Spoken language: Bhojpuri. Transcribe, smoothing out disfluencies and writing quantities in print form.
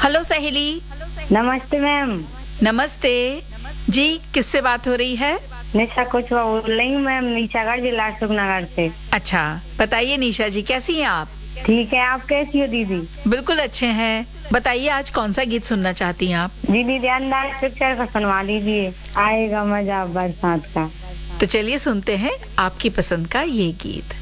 हेलो सहेली। नमस्ते मैम। नमस्ते जी, किससे बात हो रही है? निशा कुछ बोल रही हूँ मैम, निशागढ़ जिला अशोकनगर से। अच्छा, बताइए निशा जी, कैसी हैं आप? ठीक है, आप कैसी हो दीदी? बिल्कुल अच्छे हैं। बताइए आज कौन सा गीत सुनना चाहती हैं आप? जी दीदी, अंदाज पिक्चर का सुनवा दीजिए, आएगा मजा बरसात का। तो चलिए सुनते हैं आपकी पसंद का ये गीत।